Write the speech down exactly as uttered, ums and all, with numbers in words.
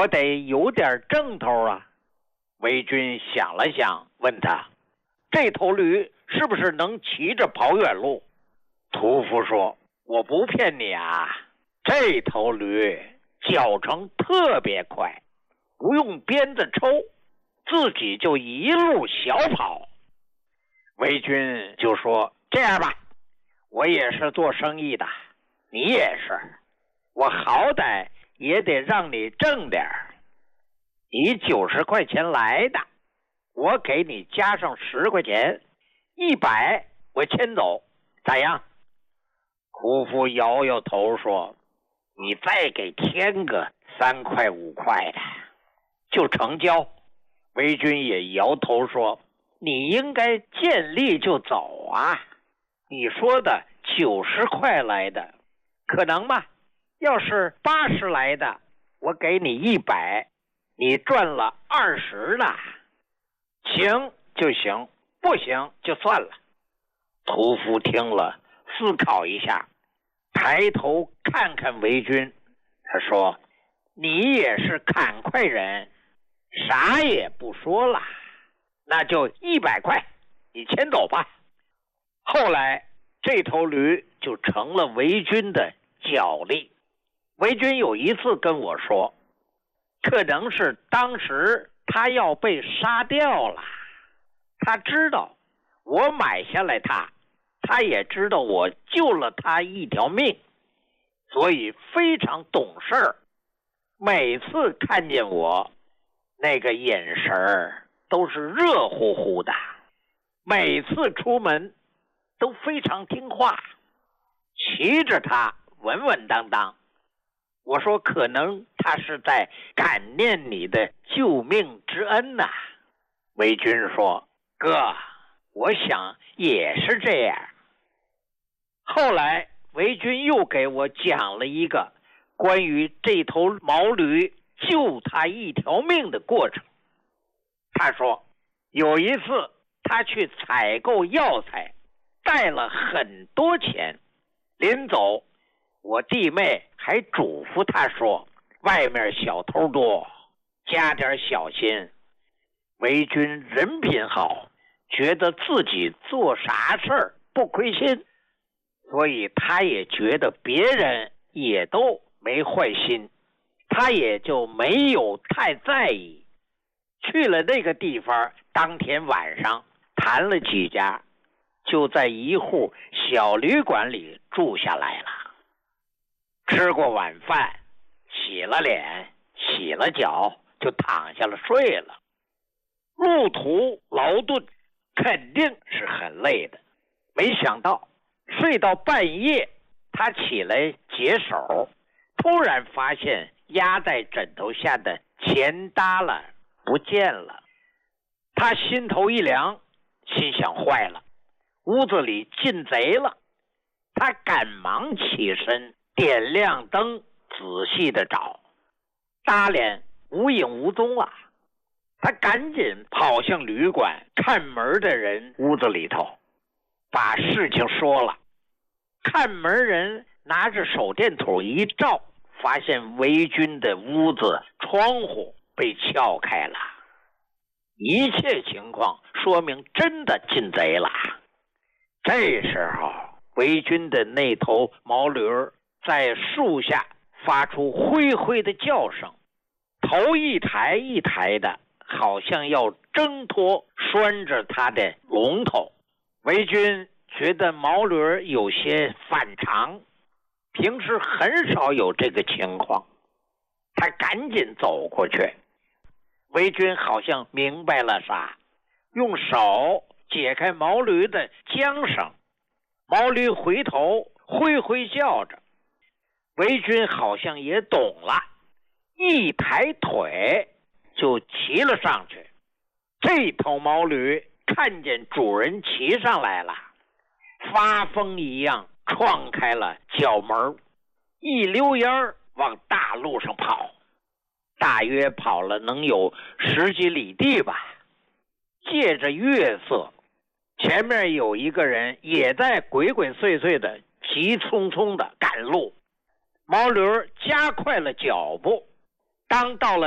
我得有点正头啊。韦军想了想，问他，这头驴是不是能骑着跑远路？屠夫说，我不骗你啊，这头驴脚程特别快，不用鞭子抽，自己就一路小跑。韦军就说，这样吧，我也是做生意的，你也是，我好歹也得让你挣点儿。你九十块钱来的，我给你加上十块钱，一百我牵走，咋样？屠夫摇摇头说，你再给添个三块五块的就成交。韦军也摇头说，你应该见利就走啊，你说的九十块来的可能吗？要是八十来的，我给你一百，你赚了二十呢。行就行，不行就算了。屠夫听了思考一下，抬头看看韦军，他说，你也是砍快人，啥也不说了，那就一百块，你牵走吧。后来这头驴就成了韦军的脚力。韦军有一次跟我说，可能是当时他要被杀掉了，他知道我买下来他，他也知道我救了他一条命，所以非常懂事儿。每次看见我，那个眼神都是热乎乎的，每次出门都非常听话，骑着他稳稳当当。我说可能他是在感念你的救命之恩呐、啊。韦军说，哥，我想也是这样。后来韦军又给我讲了一个关于这头毛驴救他一条命的过程。他说，有一次他去采购药材，带了很多钱，临走我弟妹还嘱咐他说，外面小偷多，加点小心。韦军人品好，觉得自己做啥事儿不亏心，所以他也觉得别人也都没坏心，他也就没有太在意。去了那个地方，当天晚上谈了几家，就在一户小旅馆里住下来了。吃过晚饭，洗了脸，洗了脚，就躺下了睡了。路途劳顿，肯定是很累的。没想到睡到半夜，他起来解手，突然发现压在枕头下的钱耷拉不见了。他心头一凉，心想坏了，屋子里进贼了。他赶忙起身，点亮灯，仔细的找，搭脸无影无踪了。他赶紧跑向旅馆，看门的人屋子里头，把事情说了。看门人拿着手电筒一照，发现韦军的屋子窗户被撬开了，一切情况说明真的进贼了。这时候韦军的那头毛驴在树下发出灰灰的叫声，头一抬一抬的，好像要挣脱拴着他的龙头。韦军觉得毛驴有些反常，平时很少有这个情况。他赶紧走过去，韦军好像明白了啥，用手解开毛驴的缰绳，毛驴回头挥挥叫着。韦军好像也懂了，一抬腿就骑了上去。这头毛驴看见主人骑上来了，发疯一样撞开了角门，一溜烟儿往大路上跑，大约跑了能有十几里地吧。借着月色，前面有一个人也在鬼鬼祟祟的急匆匆的赶路。毛驴加快了脚步，当到了